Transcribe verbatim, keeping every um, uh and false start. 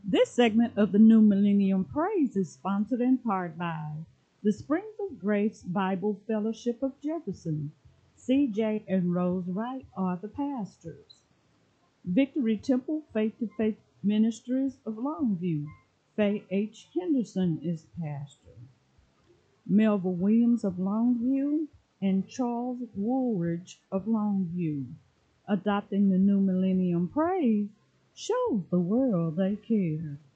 This segment of the New Millennium Praise is sponsored in part by the Springs of Grace Bible Fellowship of Jefferson. C J and Rose Wright are the pastors. Victory Temple Faith to Faith Ministries of Longview. Faye H. Henderson is pastor. Melville Williams of Longview and Charles Woolridge of Longview. Adopting the New Millennium Praise shows the world they care.